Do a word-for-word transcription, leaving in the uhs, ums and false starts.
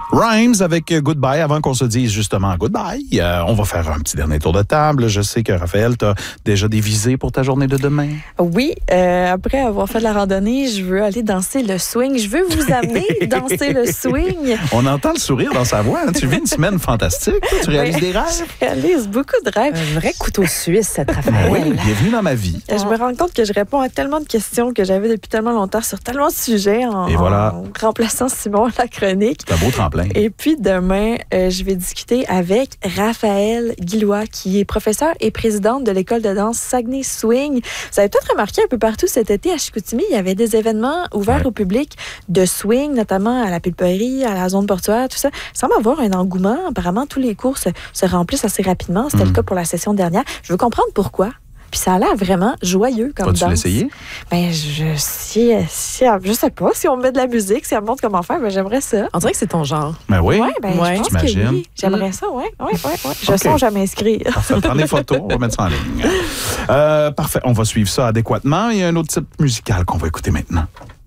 Rhymes avec Goodbye. Avant qu'on se dise justement Goodbye, euh, on va faire un petit dernier tour de table. Je sais que Raphaël, tu as déjà des visées pour ta journée de demain. Oui, euh, après avoir fait de la randonnée, je veux aller danser le swing. Je veux vous amener danser le swing. On entend le sourire dans sa voix. Hein? Tu vis une semaine fantastique. Tu réalises oui, des rêves. Je réalise beaucoup de rêves. Un vrai couteau suisse, cette Raphaël. Oui, bienvenue dans ma vie. Je me rends compte que je réponds à tellement de questions que j'avais depuis tellement longtemps sur tellement de sujets en, Et voilà. en remplaçant Simon à la chronique. C'est un beau tremplin. Et puis demain, euh, je vais discuter avec Raphaël Guillois, qui est professeur et présidente de l'école de danse Saguenay Swing. Vous avez peut-être remarqué un peu partout cet été à Chicoutimi, il y avait des événements ouverts ouais. au public de swing, notamment à la pulperie, à la zone portuaire, tout ça. Il semble avoir un engouement. Apparemment, tous les cours se, se remplissent assez rapidement. C'était mmh. le cas pour la session dernière. Je veux comprendre pourquoi. Puis ça a l'air vraiment joyeux comme danse. Vas-tu l'essayer? Ben, je, si, si, je sais pas. Si on met de la musique, si on me montre comment faire, ben, j'aimerais ça. On dirait que c'est ton genre. Ben oui. Ouais, ben, ouais. Je pense T'imagines? que oui. J'aimerais mmh. ça, oui. Ouais, ouais, ouais. Je okay. songe à m'inscrire. Parfait. Prends des photos, on va mettre ça en ligne. Euh, parfait. On va suivre ça adéquatement. Il y a un autre type musical qu'on va écouter maintenant.